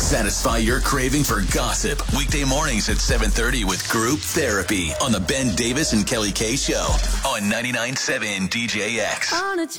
Satisfy your craving for gossip. Weekday mornings at 7:30 with Group Therapy on the Ben Davis and Kelly K Show on 99.7 DJX.